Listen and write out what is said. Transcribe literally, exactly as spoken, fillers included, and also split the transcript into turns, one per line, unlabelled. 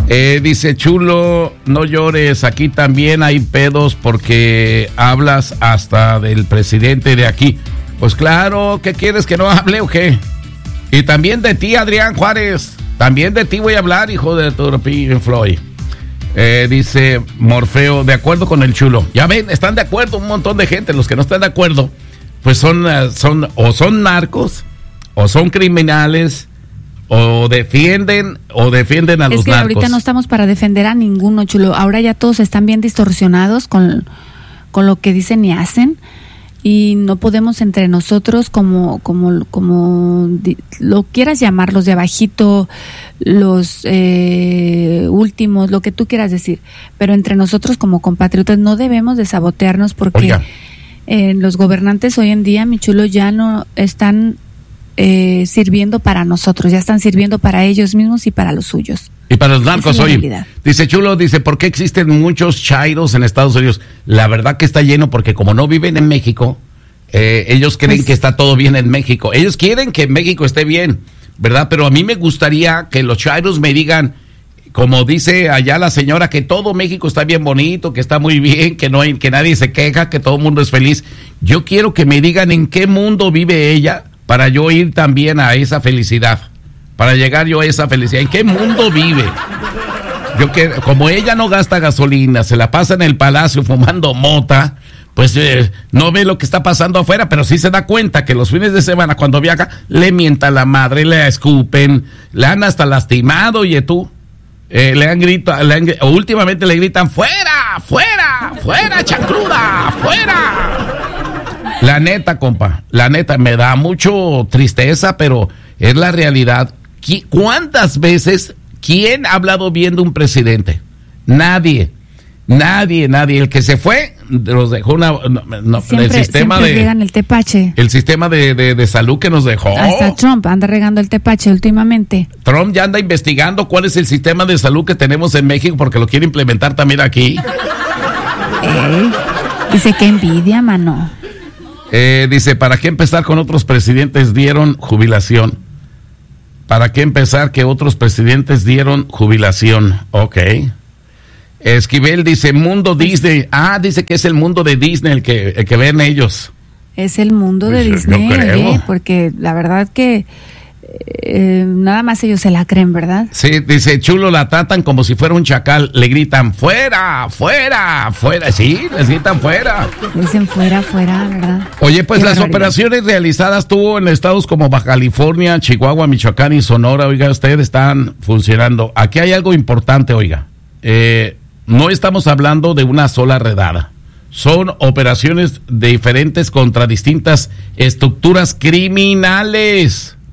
Eh, dice Chulo, no llores, aquí también hay pedos porque hablas hasta del presidente de aquí. Pues claro, ¿qué quieres, que no hable o qué? Y también de ti, Adrián Juárez, también de ti voy a hablar, hijo de tu Pink Floyd. Eh, dice Morfeo, de acuerdo con el Chulo. Ya ven, están de acuerdo un montón de gente. Los que no están de acuerdo, pues son, son o son narcos, o son criminales, o defienden o defienden a
es
los
que
narcos.
Ahorita no estamos para defender a ninguno, Chulo. Ahora ya todos están bien distorsionados con, con lo que dicen y hacen, y no podemos entre nosotros, como como como di, lo quieras llamar, los de abajito, los eh, últimos, lo que tú quieras decir, pero entre nosotros como compatriotas no debemos de sabotearnos, porque eh, los gobernantes hoy en día, mi Chulo, ya no están Eh, sirviendo para nosotros, ya están sirviendo para ellos mismos y para los suyos.
Y para los narcos,
es
oye,
realidad.
Dice Chulo, dice, ¿por qué existen muchos chairos en Estados Unidos? La verdad que está lleno, porque como no viven en México, eh, ellos creen pues, que está todo bien en México. Ellos quieren que México esté bien, ¿verdad? Pero a mí me gustaría que los chairos me digan, como dice allá la señora, que todo México está bien bonito, que está muy bien, que no hay, que nadie se queja, que todo el mundo es feliz. Yo quiero que me digan en qué mundo vive ella, para yo ir también a esa felicidad, para llegar yo a esa felicidad. ¿En qué mundo vive? Yo que, como ella no gasta gasolina, se la pasa en el palacio fumando mota, pues eh, no ve lo que está pasando afuera, pero sí se da cuenta que los fines de semana cuando viaja, le mienta a la madre, le escupen, le han hasta lastimado, oye tú, eh, le han gritado, le han, últimamente le gritan, ¡fuera, fuera, fuera, chancluda, fuera! La neta, compa, la neta, me da mucho tristeza, pero es la realidad. ¿Cuántas veces, quién ha hablado bien de un presidente? Nadie, nadie, nadie. El que se fue, los dejó una, no, no,
siempre,
el sistema
siempre
de...
regan el tepache.
El sistema de, de, de salud que nos dejó.
Hasta Trump anda regando el tepache últimamente.
Trump ya anda investigando cuál es el sistema de salud que tenemos en México, porque lo quiere implementar también aquí.
Ey, dice que envidia, mano.
Eh, dice, ¿para qué empezar con otros presidentes dieron jubilación? ¿Para qué empezar que otros presidentes dieron jubilación? Ok. Esquivel dice, mundo Disney. Ah, dice que es el mundo de Disney el que, el que ven ellos.
Es el mundo de
pues
Disney,
eh,
porque la verdad que eh, nada más ellos se la creen, ¿verdad?
Sí, dice, Chulo, la tratan como si fuera un chacal, le gritan, ¡fuera, fuera, fuera! Sí, les gritan fuera.
Dicen fuera, fuera, ¿verdad?
Oye, pues
Qué
las
barbaridad.
operaciones realizadas tú en estados como Baja California, Chihuahua, Michoacán y Sonora, oiga, ustedes están funcionando. Aquí hay algo importante, oiga. Eh, no estamos hablando de una sola redada. Son operaciones diferentes contra distintas estructuras criminales.